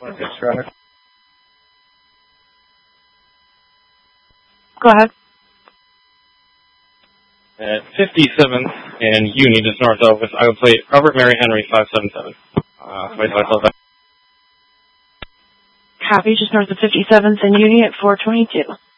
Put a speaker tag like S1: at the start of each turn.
S1: traffic.
S2: Go ahead.
S3: At 57th and Union, just north of, I would play Robert Mary Henry 577.
S2: Copy, just north of 57th and Union at 422.